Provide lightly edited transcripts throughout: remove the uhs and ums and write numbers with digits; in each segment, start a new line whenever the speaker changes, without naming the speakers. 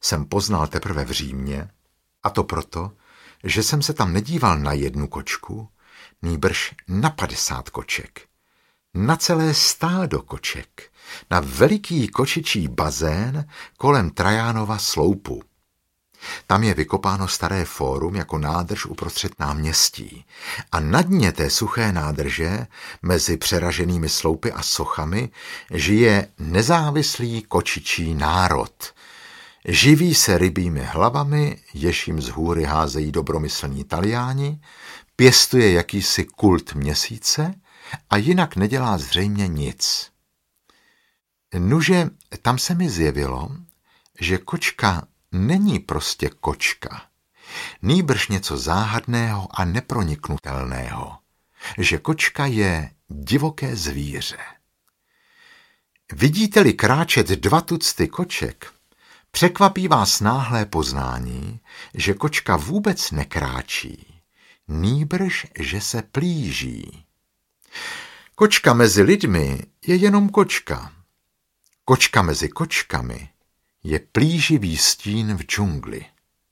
jsem poznal teprve v Římě, a to proto, že jsem se tam nedíval na jednu kočku, nýbrž na 50 koček, na celé stádo koček, na veliký kočičí bazén kolem Trajánova sloupu. Tam je vykopáno staré fórum jako nádrž uprostřed náměstí a na dně té suché nádrže mezi přeraženými sloupy a sochami žije nezávislý kočičí národ. Živí se rybími hlavami, jež jim z hůry házejí dobromyslní Taliáni, pěstuje jakýsi kult měsíce a jinak nedělá zřejmě nic. Nuže, tam se mi zjevilo, že kočka není prostě kočka, nýbrž něco záhadného a neproniknutelného, že kočka je divoké zvíře. Vidíte-li kráčet 2 tucty koček, překvapí vás náhlé poznání, že kočka vůbec nekráčí, nýbrž, že se plíží. Kočka mezi lidmi je jenom kočka. Kočka mezi kočkami je plíživý stín v džungli.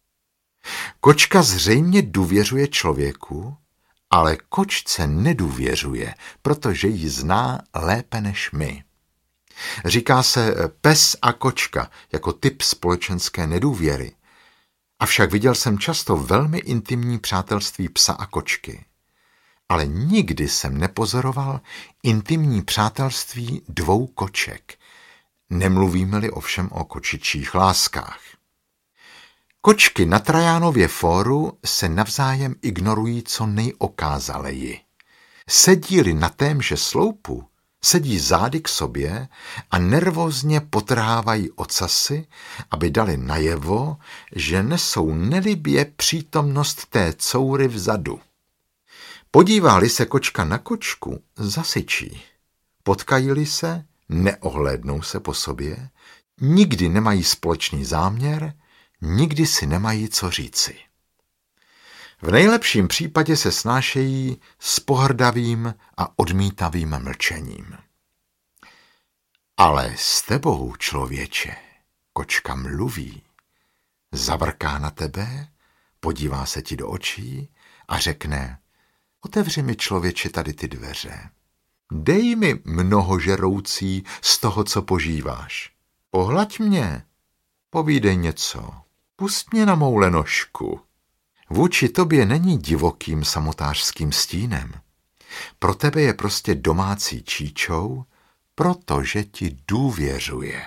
Kočka zřejmě důvěřuje člověku, ale kočce nedůvěřuje, protože ji zná lépe než my. Říká se pes a kočka jako typ společenské nedůvěry. Avšak viděl jsem často velmi intimní přátelství psa a kočky. Ale nikdy jsem nepozoroval intimní přátelství 2 koček. Nemluvíme-li ovšem o kočičích láskách. Kočky na Trajánově fóru se navzájem ignorují co nejokázaleji. Sedí-li na témže sloupu, sedí zády k sobě a nervózně potrhávají ocasy, aby dali najevo, že nesou nelibě přítomnost té coury vzadu. Podívá-li se kočka na kočku, zasyčí. Potkají-li se, neohlédnou se po sobě, nikdy nemají společný záměr, nikdy si nemají co říci. V nejlepším případě se snášejí s pohrdavým a odmítavým mlčením. Ale s tebou, člověče, kočka mluví. Zavrká na tebe, podívá se ti do očí a řekne: otevři mi, člověče, tady ty dveře. Dej mi mnohožeroucí z toho, co požíváš. Pohlaď mě, povídej něco, pust mě na mou lenošku. Vůči tobě není divokým samotářským stínem. Pro tebe je prostě domácí číčou, protože ti důvěřuje.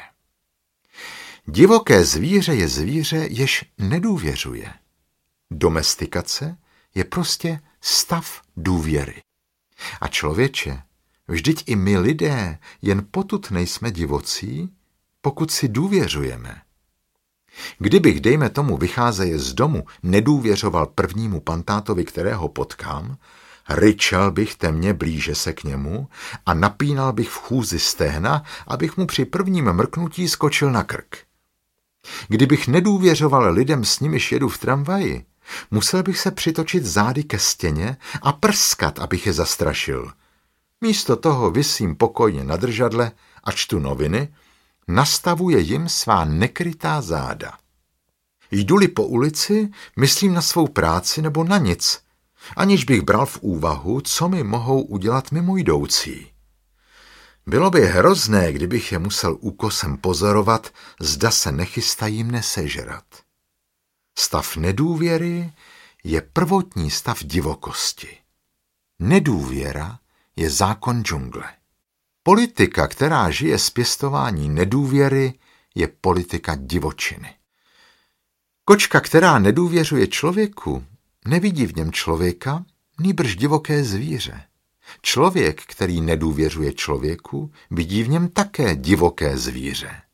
Divoké zvíře je zvíře, jež nedůvěřuje. Domestikace je prostě stav důvěry. A člověče, vždyť i my lidé jen potud nejsme divocí, pokud si důvěřujeme. Kdybych, dejme tomu, vycházeje z domu, nedůvěřoval prvnímu pantátovi, kterého potkám, ryczel bych temně blíže se k němu a napínal bych v chůzi stehna, abych mu při prvním mrknutí skočil na krk. Kdybych nedůvěřoval lidem, s nimiž jedu v tramvaji, musel bych se přitočit zády ke stěně a prskat, abych je zastrašil. Místo toho visím pokojně na držadle a čtu noviny, nastavuje jim svá nekrytá záda. Jdu-li po ulici, myslím na svou práci nebo na nic, aniž bych bral v úvahu, co mi mohou udělat mimojdoucí. Bylo by hrozné, kdybych je musel úkosem pozorovat, zda se nechystají mne sežrat. Stav nedůvěry je prvotní stav divokosti. Nedůvěra je zákon džungle. Politika, která žije z pěstování nedůvěry, je politika divočiny. Kočka, která nedůvěřuje člověku, nevidí v něm člověka, nýbrž divoké zvíře. Člověk, který nedůvěřuje člověku, vidí v něm také divoké zvíře.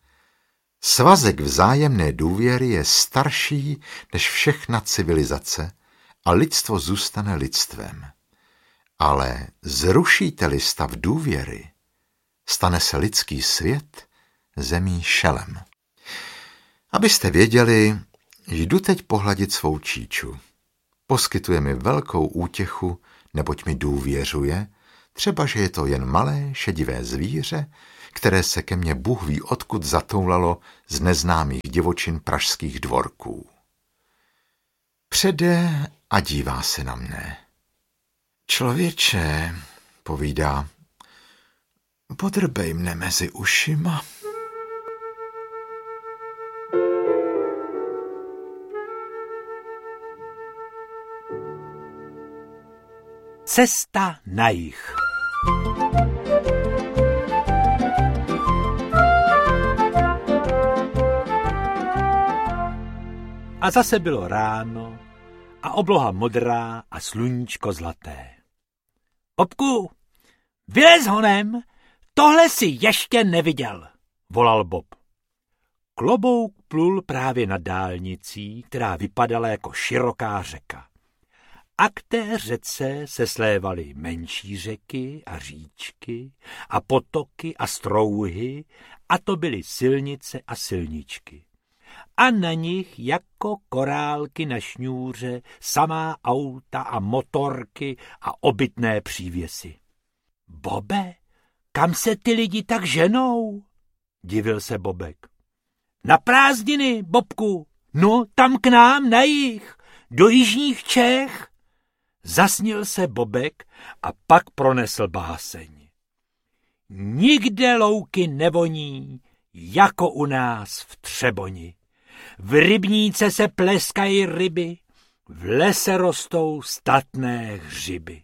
Svazek vzájemné důvěry je starší než všechna civilizace a lidstvo zůstane lidstvem. Ale zrušíte-li stav důvěry, stane se lidský svět zemí šelem. Abyste věděli, jdu teď pohladit svou číču. Poskytuje mi velkou útěchu, neboť mi důvěřuje, Třeba, že je to jen malé šedivé zvíře, které se ke mně Bůh ví odkud zatoulalo z neznámých divočin pražských dvorků. Přede a dívá se na mne. Člověče, povídá, podrbej mne mezi ušima.
Cesta na jih. A zase bylo ráno a obloha modrá a sluníčko zlaté. Bobku, vylez honem, tohle si ještě neviděl, volal Bob. Klobouk plul právě nad dálnicí, která vypadala jako široká řeka. A k té řece se slévaly menší řeky a říčky a potoky a strouhy a to byly silnice a silničky. A na nich jako korálky na šňůře samá auta a motorky a obytné přívěsy. Bobe, kam se ty lidi tak ženou? Divil se Bobek. Na prázdniny, Bobku, no tam k nám na jih, do jižních Čech. Zasnil se Bobek a pak pronesl báseň. Nikde louky nevoní, jako u nás v Třeboni. V rybníce se pleskají ryby, v lese rostou statné hřiby.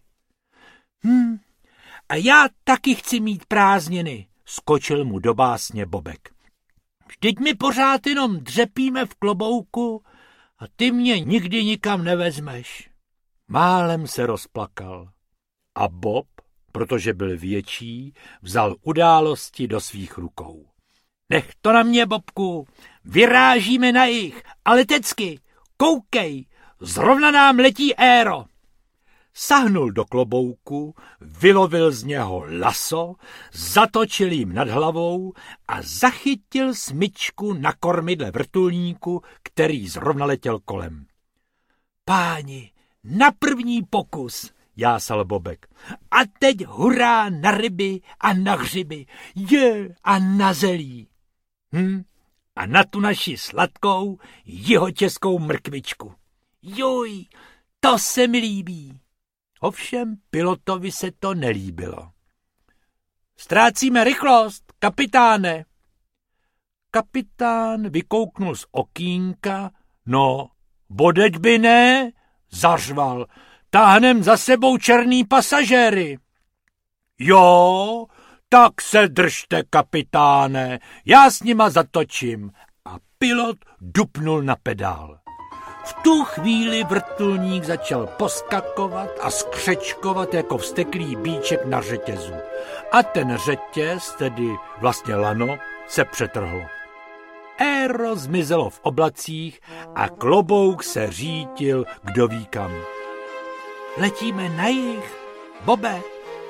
A já taky chci mít prázdniny, skočil mu do básně Bobek. Vždyť my pořád jenom dřepíme v klobouku a ty mě nikdy nikam nevezmeš. Málem se rozplakal. A Bob, protože byl větší, vzal události do svých rukou. Nech to na mě, Bobku, vyrážíme na jih a letecky, koukej, zrovna nám letí éro. Sahnul do klobouku, vylovil z něho laso, zatočil jim nad hlavou a zachytil smyčku na kormidle vrtulníku, který zrovna letěl kolem. Páni, na první pokus, jásal Bobek. A teď hurá na ryby a na hřiby, a na zelí. A na tu naši sladkou jihočeskou mrkvičku. Juj, to se mi líbí. Ovšem pilotovi se to nelíbilo. Ztrácíme rychlost, kapitáne. Kapitán vykouknul z okýnka. No, bodeď by ne, zařval. Táhnem za sebou černý pasažéry. Jo, tak se držte, kapitáne, já s nima zatočím. A pilot dupnul na pedál. V tu chvíli vrtulník začal poskakovat a skřečkovat jako vzteklý býček na řetězu. A ten řetěz, tedy vlastně lano, se přetrhlo. Éro zmizelo v oblacích a klobouk se řítil kdo ví kam. Letíme na jih, Bobe.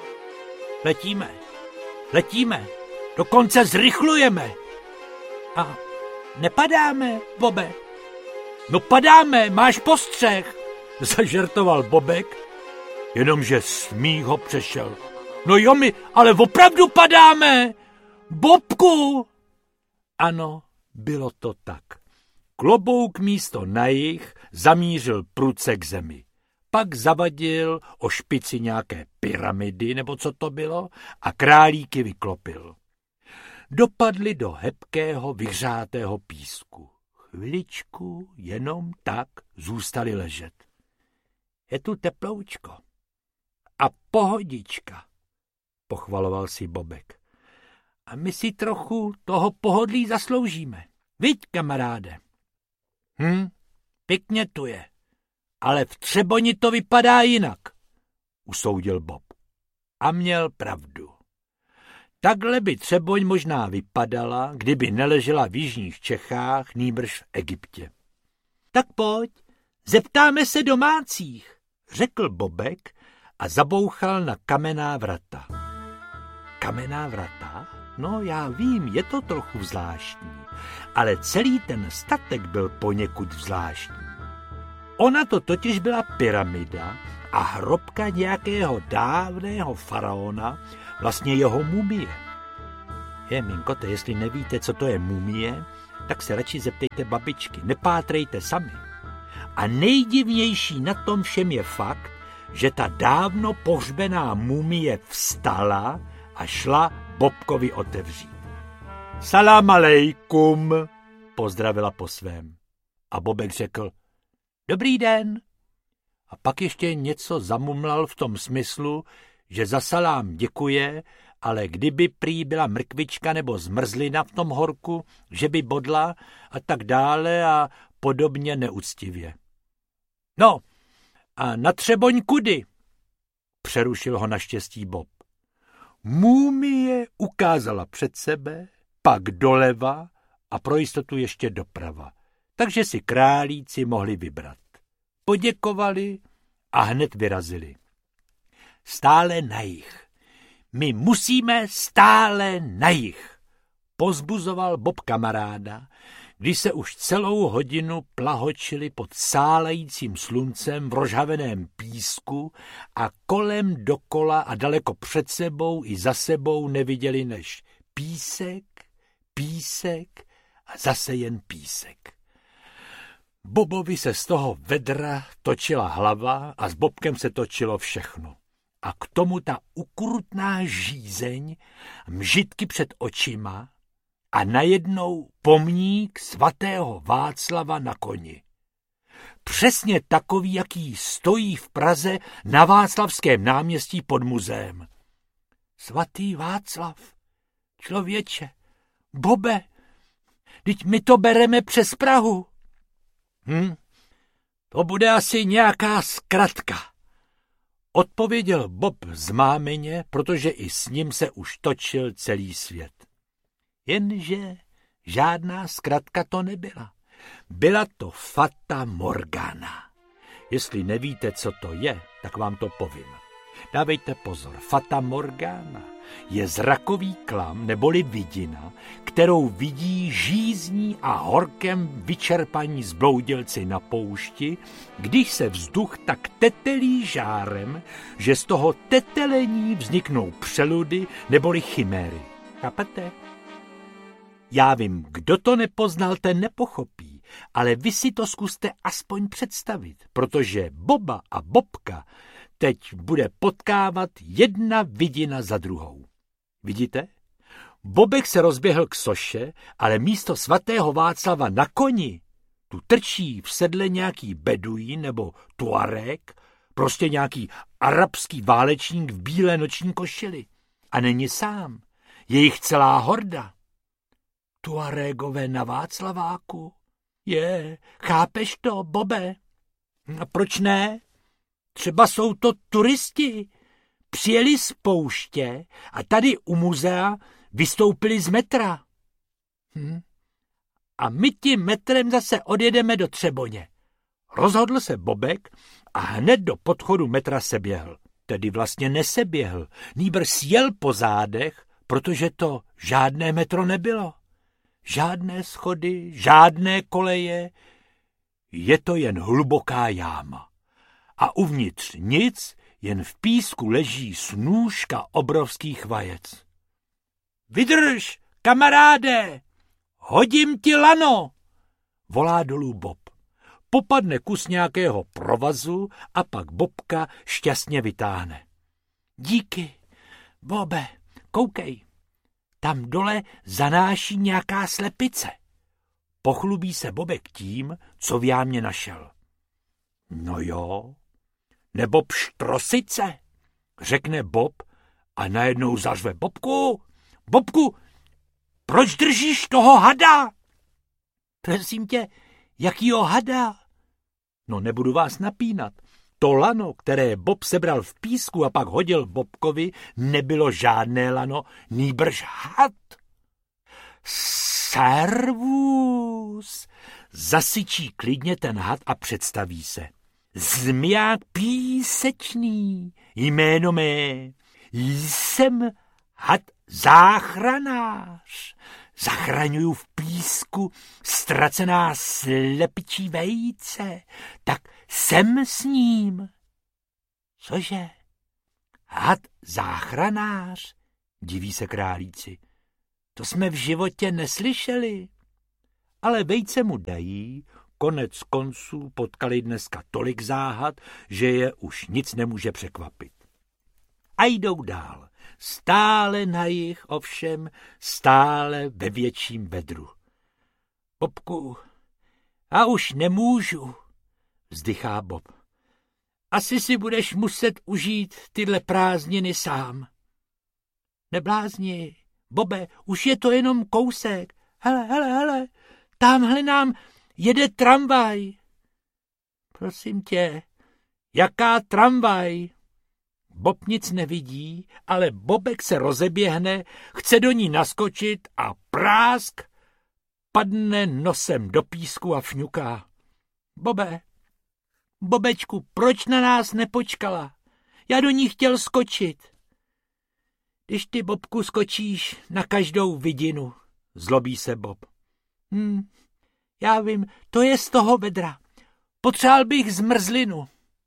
Letíme, dokonce zrychlujeme. A nepadáme, Bobe. No padáme, máš postřeh, zažertoval Bobek, jenomže smích ho přešel. No jo, my ale opravdu padáme, Bobku. Ano, bylo to tak. Klobouk místo na jih zamířil prudce k zemi. Pak zavadil o špici nějaké pyramidy, nebo co to bylo, a králíky vyklopil. Dopadli do hebkého, vyhřátého písku. Chviličku, jenom tak, zůstali ležet. Je tu teploučko. A pohodička, pochvaloval si Bobek. A my si trochu toho pohodlí zasloužíme. Viď, kamaráde? Pěkně tu je. Ale v Třeboni to vypadá jinak, usoudil Bob. A měl pravdu. Takhle by Třeboň možná vypadala, kdyby neležela v jižních Čechách, nýbrž v Egyptě. Tak pojď, zeptáme se domácích, řekl Bobek a zabouchal na kamenná vrata. Kamenná vrata? No já vím, je to trochu zvláštní, ale celý ten statek byl poněkud zvláštní. Ona to totiž byla pyramida a hrobka nějakého dávného faraona, vlastně jeho mumie. Minkote, jestli nevíte, co to je mumie, tak se radši zeptejte babičky, nepátrejte sami. A nejdivnější na tom všem je fakt, že ta dávno pohřbená mumie vstala a šla Bobkovi otevřít. Salám alejkum, pozdravila po svém. A Bobek řekl, dobrý den. A pak ještě něco zamumlal v tom smyslu, že za salám děkuje, ale kdyby prý byla mrkvička nebo zmrzlina v tom horku, že by bodla a tak dále a podobně neúctivě. No, a na Třeboň kudy? Přerušil ho naštěstí Bob. Mumie ukázala před sebe, pak doleva a pro jistotu ještě doprava. Takže si králíci mohli vybrat. Poděkovali a hned vyrazili. Stále na jih. My musíme stále na jih, pozbuzoval Bob kamaráda, když se už celou hodinu plahočili pod sálejícím sluncem v rozhaveném písku a kolem dokola a daleko před sebou i za sebou neviděli než písek, písek a zase jen písek. Bobovi se z toho vedra točila hlava a s Bobkem se točilo všechno. A k tomu ta ukrutná žízeň, mžitky před očima a najednou pomník svatého Václava na koni. Přesně takový, jaký stojí v Praze na Václavském náměstí pod muzeem. Svatý Václav, člověče, Bobe, vždyť my to bereme přes Prahu. To bude asi nějaká zkratka. Odpověděl Bob zmámeně, protože i s ním se už točil celý svět. Jenže žádná zkratka to nebyla. Byla to Fata Morgana. Jestli nevíte, co to je, tak vám to povím. Dávejte pozor, Fata Morgana je zrakový klam neboli vidina, kterou vidí žízní a horkem vyčerpaní zbloudělci na poušti, když se vzduch tak tetelí žárem, že z toho tetelení vzniknou přeludy neboli chiméry. Chápete? Já vím, kdo to nepoznal, ten nepochopí, ale vy si to zkuste aspoň představit, protože Boba a Bobka teď bude potkávat jedna vidina za druhou. Vidíte? Bobek se rozběhl k soše, ale místo svatého Václava na koni tu trčí v sedle nějaký beduín nebo tuareg, prostě nějaký arabský válečník v bílé noční košili. A není sám, je jich celá horda. Tuaregové na Václaváku? Chápeš to, Bobe? A proč ne? Třeba jsou to turisti. Přijeli z pouště a tady u muzea vystoupili z metra. A my tím metrem zase odjedeme do Třeboně. Rozhodl se Bobek a hned do podchodu metra seběhl. Tedy vlastně neseběhl, nýbrž sjel po zádech, protože to žádné metro nebylo. Žádné schody, žádné koleje, je to jen hluboká jáma. A uvnitř nic, jen v písku leží snůška obrovských vajec. Vydrž, kamaráde, hodím ti lano, volá dolů Bob. Popadne kus nějakého provazu a pak Bobka šťastně vytáhne. Díky, Bobe, koukej, tam dole zanáší nějaká slepice. Pochlubí se Bobek tím, co v jámě našel. No jo, nebo pštrosice, řekne Bob a najednou zařve. Bobku, proč držíš toho hada? Prosím tě, jakýho hada? No nebudu vás napínat. To lano, které Bob sebral v písku a pak hodil Bobkovi, nebylo žádné lano, nýbrž had. Servus, zasyčí klidně ten had a představí se. Zmiják písečný, jméno mé, jsem had záchranář. Zachraňuju v písku ztracená slepičí vejce, tak jsem s ním. Cože? Had záchranář? Diví se králíci. To jsme v životě neslyšeli. Ale vejce mu dají, konec konců potkali dneska tolik záhad, že je už nic nemůže překvapit. A jdou dál. Stále na jih, ovšem, stále ve větším vedru. Bobku, a už nemůžu, vzdychá Bob. Asi si budeš muset užít tyhle prázdniny sám. Neblázni, Bobe, už je to jenom kousek. Hele, tamhle nám jede tramvaj. Prosím tě, jaká tramvaj? Bob nic nevidí, ale Bobek se rozeběhne, chce do ní naskočit a prásk padne nosem do písku a fňuká. Bobečku, proč na nás nepočkala? Já do ní chtěl skočit. Když ty, Bobku, skočíš na každou vidinu, zlobí se Bob. Já vím, to je z toho vedra. Potřeboval bych zmrzlinu.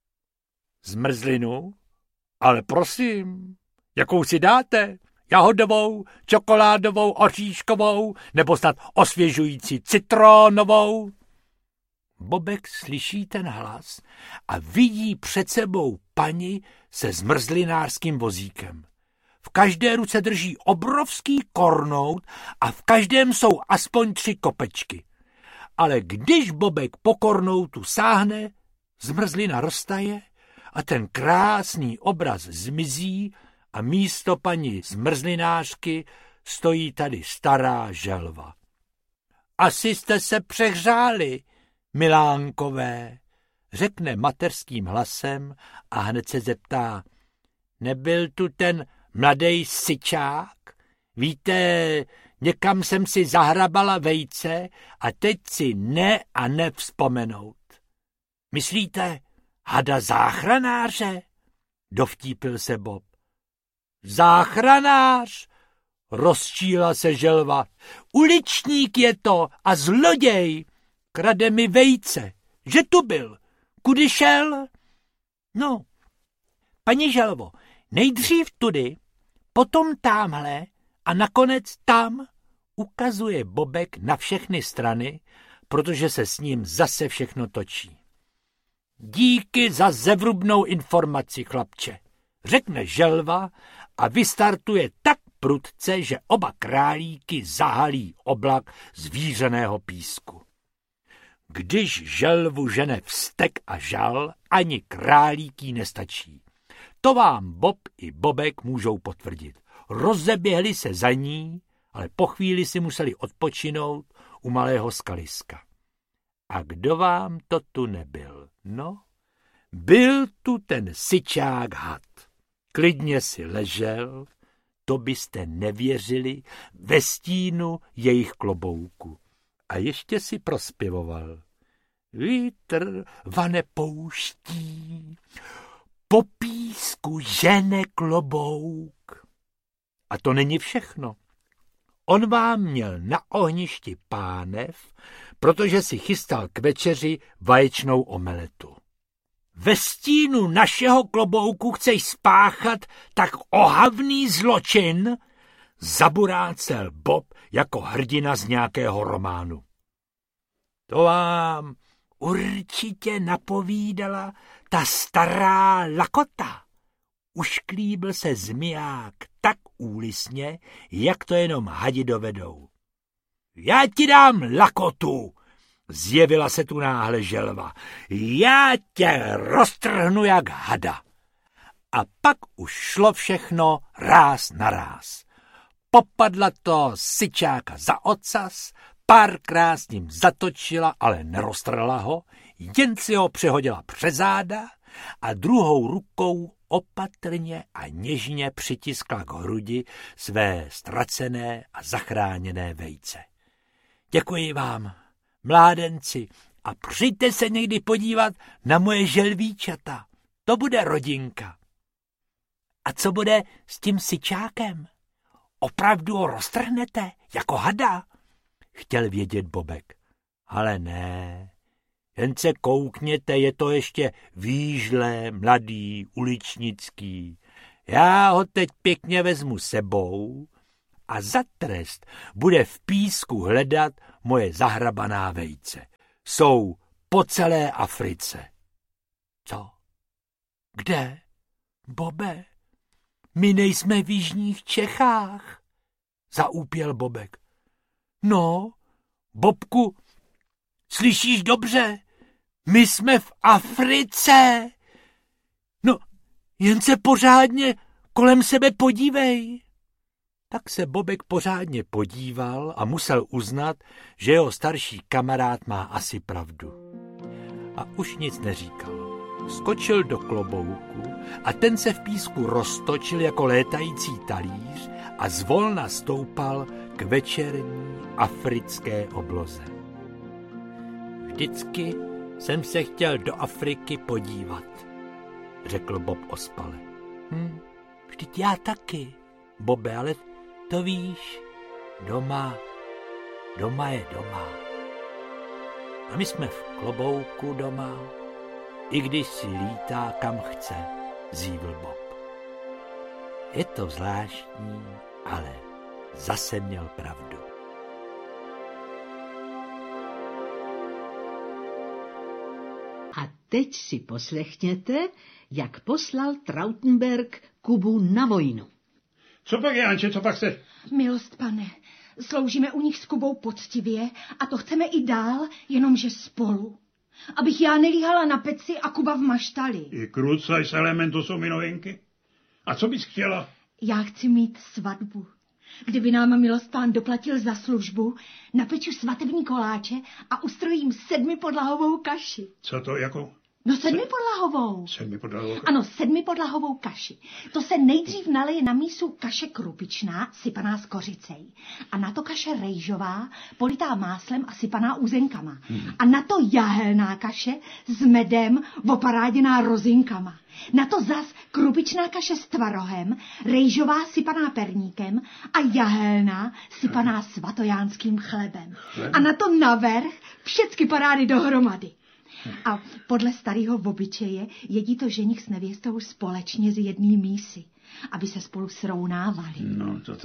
Zmrzlinu? Ale prosím, jakou si dáte? Jahodovou, čokoládovou, oříškovou, nebo snad osvěžující citronovou? Bobek slyší ten hlas a vidí před sebou paní se zmrzlinářským vozíkem. V každé ruce drží obrovský kornout a v každém jsou aspoň 3 kopečky. Ale když Bobek po kornoutu sáhne, zmrzlina roztaje a ten krásný obraz zmizí a místo paní zmrzlinářky stojí tady stará želva. Asi jste se přehřáli, milánkové, řekne mateřským hlasem a hned se zeptá. Nebyl tu ten mladej syčák? Víte, někam jsem si zahrabala vejce a teď si nevzpomenout. Myslíte, hada záchranáře? Dovtípil se Bob. Záchranář? Rozčíla se želva. Uličník je to a zloděj. Krade mi vejce. Že tu byl? Kudy šel? No, paní želvo, nejdřív tudy, potom támhle a nakonec tam, ukazuje Bobek na všechny strany, protože se s ním zase všechno točí. Díky za zevrubnou informaci, chlapče, řekne želva a vystartuje tak prudce, že oba králíky zahalí oblak zvířeného písku. Když želvu žene vztek a žal, ani králíký nestačí. To vám Bob i Bobek můžou potvrdit. Rozeběhli se za ní, ale po chvíli si museli odpočinout u malého skaliska. A kdo vám to tu nebyl? No, byl tu ten syčák had. Klidně si ležel, to byste nevěřili, ve stínu jejich klobouku. A ještě si prospěvoval. Vítr vane pouští, po písku žene klobouk. A to není všechno. On vám měl na ohništi pánev, protože si chystal k večeři vaječnou omeletu. Ve stínu našeho klobouku chceš spáchat tak ohavný zločin? Zaburácel Bob jako hrdina z nějakého románu. To vám určitě napovídala ta stará lakota. Ušklíbil se zmiják tak úlisně, jak to jenom hadi dovedou. Já ti dám lakotu, zjevila se tu náhle želva. Já tě roztrhnu jak hada. A pak už šlo všechno ráz na ráz. Popadla to syčáka za ocas, párkrát s ním zatočila, ale neroztrhla ho, jen si ho přehodila přes záda a druhou rukou opatrně a něžně přitiskla k hrudi své ztracené a zachráněné vejce. Děkuji vám, mládenci, a přijďte se někdy podívat na moje želvíčata. To bude rodinka. A co bude s tím syčákem? Opravdu ho roztrhnete jako hada? Chtěl vědět Bobek. Ale ne, Jen se koukněte, je to ještě výžlé, mladý, uličnický. Já ho teď pěkně vezmu sebou a za trest bude v písku hledat moje zahrabaná vejce. Jsou po celé Africe. Co? Kde? Bobe, my nejsme v jižních Čechách, zaúpěl Bobek. No, Bobku, slyšíš dobře? My jsme v Africe. No, jen se pořádně kolem sebe podívej. Tak se Bobek pořádně podíval a musel uznat, že jeho starší kamarád má asi pravdu. A už nic neříkal. Skočil do klobouku a ten se v písku roztočil jako létající talíř a zvolna stoupal k večerní africké obloze. Vždycky jsem se chtěl do Afriky podívat, řekl Bob ospale. Vždyť já taky, Bobe, ale to víš, doma je doma. A my jsme v klobouku doma, i když si lítá kam chce, zívl Bob. Je to zvláštní, ale zase měl pravdu.
A teď si poslechněte, jak poslal Trautenberg Kubu na vojnu.
Co pak, Janče, co pak se...
Milost, pane, sloužíme u nich s Kubou poctivě a to chceme i dál, jenomže spolu. Abych já nelíhala na peci a Kuba v maštali.
I Krucaj s Element, to jsou mi novinky. A co bys chtěla?
Já chci mít svatbu. Kdyby nám milostpán doplatil za službu, napeču svatební koláče a ustrojím 7podlahovou kaši.
Co to jako?
No 7podlahovou.
7podlahovou?
Ano, 7podlahovou kaši. To se nejdřív naleje na mísu kaše krupičná, sypaná s kořicej. A na to kaše rejžová, politá máslem a sypaná úzenkama. A na to jahelná kaše s medem, oparáděná rozinkama. Na to zas krupičná kaše s tvarohem, rejžová sypaná perníkem a jahelná sypaná svatojánským chlebem. A na to navrch všecky parády dohromady. A podle starého obyčeje jedí to ženich s nevěstou společně z jedné mísy, aby se spolu srovnávali.
No, to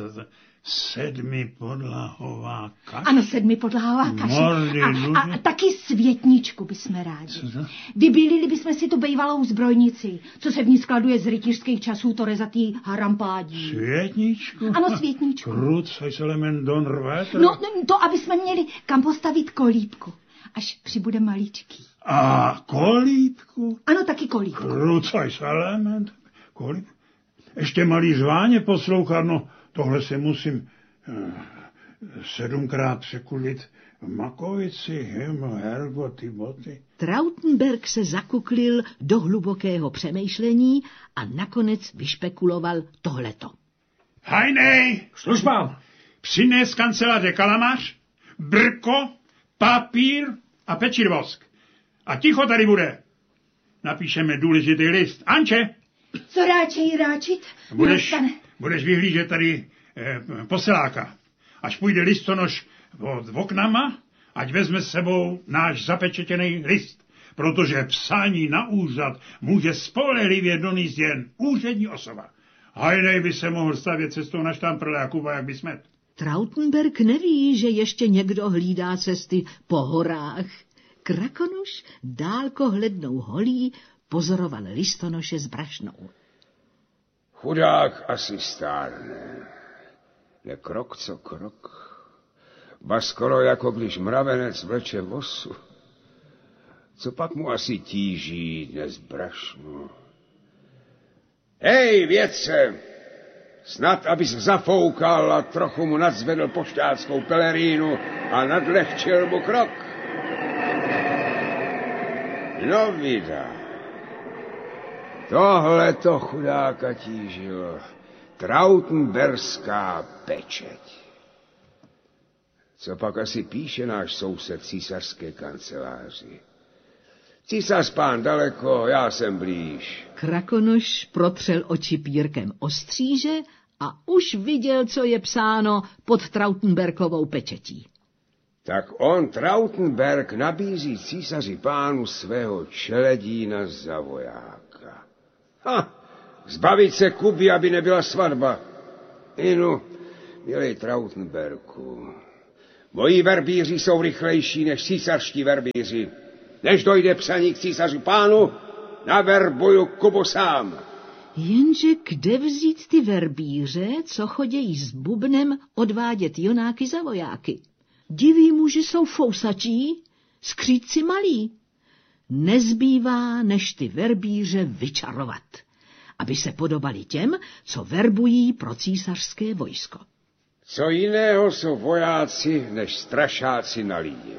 7podlahová kaše.
Ano, 7podlahová kaše. A taky světničku bychom rádi. Vybílili bychom si tu bejvalou zbrojnici, co se v ní skladuje z rytířských časů, to rezatý harampádí.
Světničku?
Ano, světničku.
Krucaj s Element Don Rvétr.
No, to, aby jsme měli kam postavit kolíbku, až přibude maličký.
A kolíbku?
Ano, taky kolíbku.
Krucaj s Element. Kolíbku? Ještě malý zváně poslouchat, no tohle se musím 7krát překulit v makovici, hergo, ty boty.
Trautenberg se zakuklil do hlubokého přemýšlení a nakonec vyšpekuloval tohleto.
Hajnej!
Službám!
Přines z kanceláře kalamár, brko, papír a pečirvosk. A ticho tady bude. Napíšeme důležitý list. Anče!
Co ráčit?
Budeš vyhlížet tady poseláka. Až půjde listonoš od oknama, ať vezme s sebou náš zapečetěný list, protože psání na úřad může spolehlivě donést jen úřední osoba. Hajnej by se mohl stavět cestou na Štamprle a Kuba jak by smet.
Trautenberg neví, že ještě někdo hlídá cesty po horách. Krakonoš dálkohlednou holí pozoroval listonoše s brašnou.
Chudák asi stárne. Ne krok co krok. Ba skoro jako když mravenec vleče vosu. Co pak mu asi tíží dnes brašnu? Hej, vědce! Snad, abys zafoukal a trochu mu nadzvedl pošťáckou pelerínu a nadlehčil mu krok. No vida. Tohle to chudáka tížilo. Trautenberská pečeť. Co pak asi píše náš soused císařské kanceláři? Císař pán daleko, já jsem blíž.
Krakonoš protřel oči pírkem ostříže a už viděl, co je psáno pod Trautenbergovou pečetí.
Tak on, Trautenberg, nabízí císaři pánu svého čeledína za vojáka. Zbavit se Kuby, aby nebyla svatba. Inu, milý Trautenberku, moji verbíři jsou rychlejší než císařští verbíři. Než dojde psaní k císaři pánu, naverbuju Kubu sám.
Jenže kde vzít ty verbíře, co chodějí s bubnem odvádět jonáky za vojáky? Diví muži jsou fousačí, skřídci malí. Nezbývá, než ty verbíře vyčarovat, aby se podobali těm, co verbují pro císařské vojsko.
Co jiného jsou vojáci, než strašáci na líni.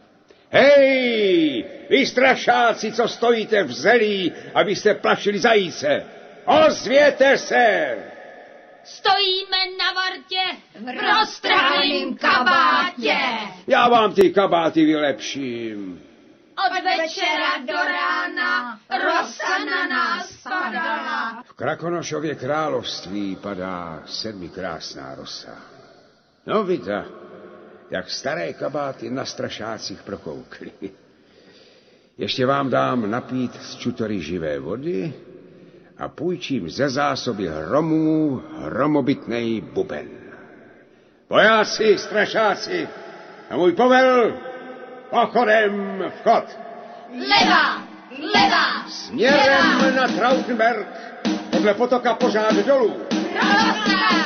Hej, vy strašáci, co stojíte v zelí, abyste plašili zajíce, ozvěte se!
Stojíme na vartě v roztrhaném kabátě.
Já vám ty kabáty vylepším.
Od večera do rána rosa na nás padala.
V Krakonošově království padá 7krásná rosa. No vidíte, jak staré kabáty na strašácích prokoukly. Ještě vám dám napít z čutory živé vody a půjčím ze zásoby hromů hromobytnej buben. Vojáci, strašáci, a můj povel, pochodem vchod.
Levá,
směrem na Trautenberg, podle potoka pořád dolů.
prava,